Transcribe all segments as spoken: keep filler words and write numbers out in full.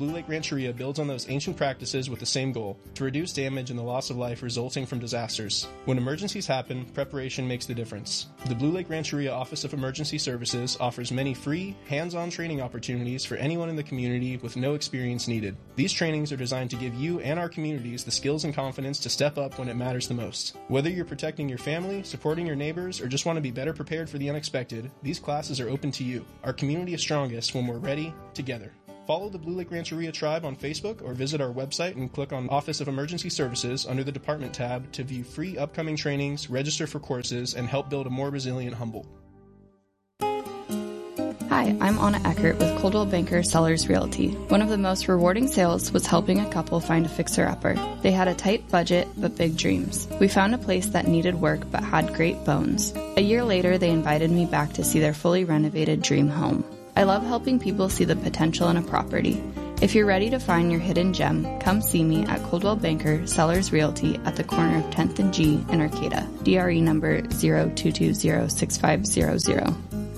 Blue Lake Rancheria builds on those ancient practices with the same goal, to reduce damage and the loss of life resulting from disasters. When emergencies happen, preparation makes the difference. The Blue Lake Rancheria Office of Emergency Services offers many free, hands-on training opportunities for anyone in the community with no experience needed. These trainings are designed to give you and our communities the skills and confidence to step up when it matters the most. Whether you're protecting your family, supporting your neighbors, or just want to be better prepared for the unexpected, these classes are open to you. Our community is strongest when we're ready, together. Follow the Blue Lake Rancheria Tribe on Facebook or visit our website and click on Office of Emergency Services under the Department tab to view free upcoming trainings, register for courses, and help build a more resilient Humboldt. Hi, I'm Anna Eckert with Coldwell Banker Sellers Realty. One of the most rewarding sales was helping a couple find a fixer-upper. They had a tight budget, but big dreams. We found a place that needed work but had great bones. A year later, they invited me back to see their fully renovated dream home. I love helping people see the potential in a property. If you're ready to find your hidden gem, come see me at Coldwell Banker Sellers Realty at the corner of tenth and G in Arcata. D R E number zero two two zero six five zero zero.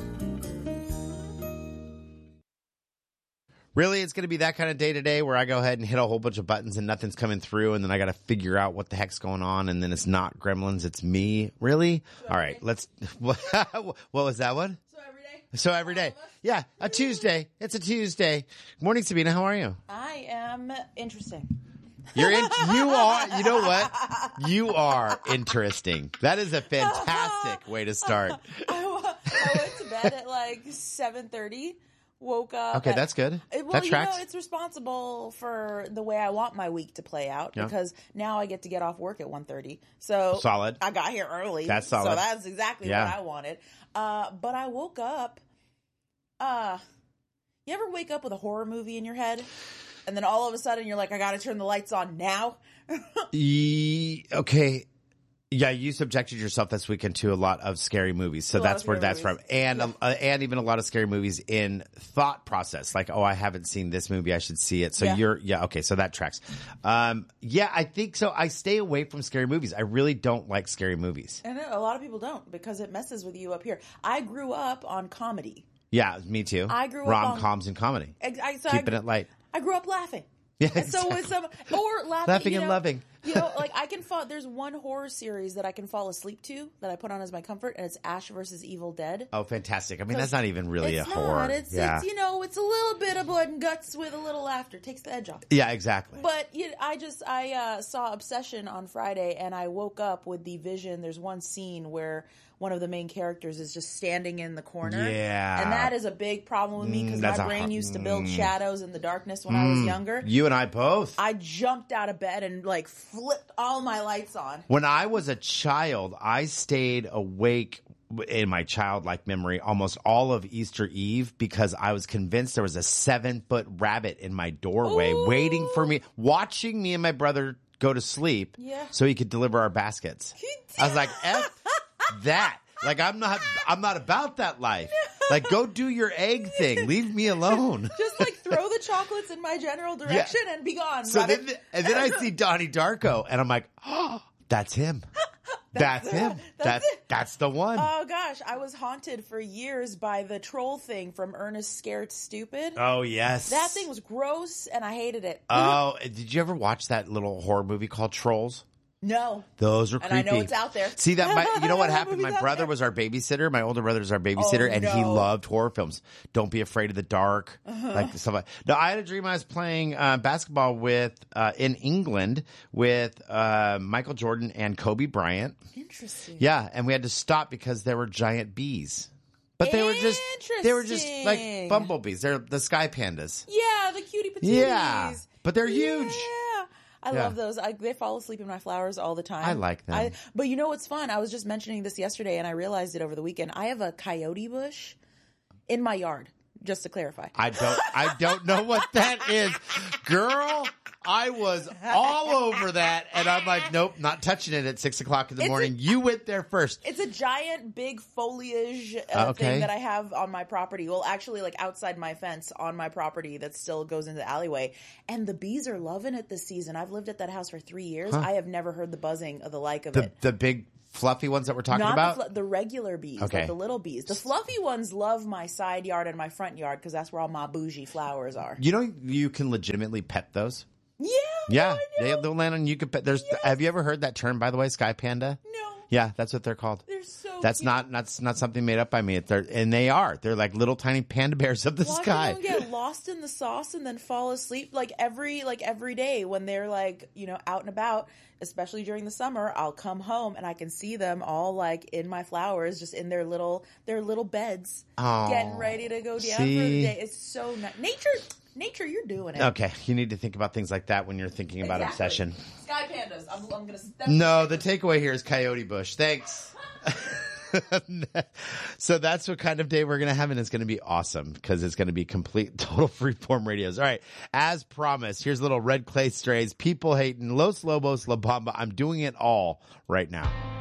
Really, it's going to be that kind of day today where I go ahead and hit a whole bunch of buttons and nothing's coming through, and then I got to figure out what the heck's going on, and then it's not Gremlins, it's me. Really? So All right, let's. What was that one? So every day. So every day. Yeah, a Tuesday. It's a Tuesday. Morning, Sabina. How are you? I am interesting. You're in, you are. You know what? You are interesting. That is a fantastic way to start. I, I went to bed at like seven thirty. Woke up. Okay, at, that's good. Well, that you tracks. know, it's responsible for the way I want my week to play out yeah. because now I get to get off work at one thirty. So solid. I got here early. That's solid. So that's exactly yeah. what I wanted. Uh, but I woke up. Uh, you ever wake up with a horror movie in your head, and then all of a sudden you're like, I got to turn the lights on now? e- okay. Yeah, you subjected yourself this weekend to a lot of scary movies, so that's where that's movies. from, and yeah. uh, and even a lot of scary movies in thought process, like, oh, I haven't seen this movie, I should see it. So yeah. you're, yeah, okay, so that tracks. Um, yeah, I think so. I stay away from scary movies. I really don't like scary movies. I know a lot of people don't because it messes with you up here. I grew up on comedy. Yeah, me too. I grew up rom-coms and comedy, I, I, so keeping I, it light. I grew up laughing. Yeah, and so exactly. with some or laughing, laughing you and know, loving. You know, like I can fall. There's one horror series that I can fall asleep to that I put on as my comfort, and it's Ash versus Evil Dead. Oh, fantastic! I mean, that's not even really it's a not. horror. It's, yeah. it's you know, it's a little bit of blood and guts with a little laughter. Takes the edge off. Yeah, exactly. But you know, I just I uh, saw Obsession on Friday, and I woke up with the vision. There's one scene where one of the main characters is just standing in the corner. Yeah. And that is a big problem with me because Mm, my brain a, used to build mm, shadows in the darkness when mm, I was younger. You and I both. I jumped out of bed and like flipped all my lights on. When I was a child, I stayed awake in my childlike memory almost all of Easter Eve because I was convinced there was a seven foot rabbit in my doorway Ooh. waiting for me, watching me and my brother go to sleep yeah. so he could deliver our baskets. I was like, F that. Like, I'm not, I'm not about that life. Like, go do your egg thing. Leave me alone. Just like throw the chocolates in my general direction yeah. and be gone. So then, and then I see Donnie Darko and I'm like, oh, that's him. That's, that's him. That's that's, it. That's the one. Oh gosh, I was haunted for years by the troll thing from Ernest Scared Stupid. Oh yes, that thing was gross and I hated it. Oh, did you ever watch that little horror movie called Trolls? No. Those are creepy. And I know it's out there. See that? My, you know what happened? My brother there. was our babysitter. My older brother is our babysitter, oh, and no. he loved horror films. Don't Be Afraid of the Dark, uh-huh. like stuff like. No, I had a dream I was playing uh, basketball with uh, in England with uh, Michael Jordan and Kobe Bryant. Interesting. Yeah, and we had to stop because there were giant bees. But they were just they were just like bumblebees. They're the sky pandas. Yeah, the cutie patooties. Yeah, but they're huge. Yeah. I yeah. love those. I, they fall asleep in my flowers all the time. I like them. I, but you know what's fun? I was just mentioning this yesterday, and I realized it over the weekend. I have a coyote bush in my yard. Just to clarify, I don't. I don't know what that is, girl. I was all over that, and I'm like, nope, not touching it at six o'clock in the it's morning. A, you went there first. It's a giant, big foliage uh, okay. thing that I have on my property. Well, actually, like outside my fence on my property that still goes into the alleyway. And the bees are loving it this season. I've lived at that house for three years. Huh. I have never heard the buzzing of the like of the, it. The big fluffy ones that we're talking Not about? the, fl- the regular bees, Okay. like the little bees. The fluffy ones love my side yard and my front yard because that's where all my bougie flowers are. You know, you can legitimately pet those. Yeah, Yeah, I they, know. they'll land on you. Can pet. There's. Have you ever heard that term, by the way, sky panda? No, Yeah, that's what they're called. they're so. That's cute. not that's not something made up by me. They're, and they are. They're like little tiny panda bears of the Watching sky. them get lost in the sauce and then fall asleep like every like every day when they're like you know out and about, especially during the summer. I'll come home and I can see them all like in my flowers, just in their little their little beds, Oh, getting ready to go down for see? the day. It's so nice. Nature, nature, you're doing it. Okay, you need to think about things like that when you're thinking about Exactly. obsession. Sky pandas. I'm, I'm gonna. Step No, the takeaway here is coyote bush. Thanks. So that's what kind of day we're going to have, and it's going to be awesome because it's going to be complete, total freeform radios. All right. As promised, here's a little Red Clay Strays, People Hating, Los Lobos, La Bamba. I'm doing it all right now.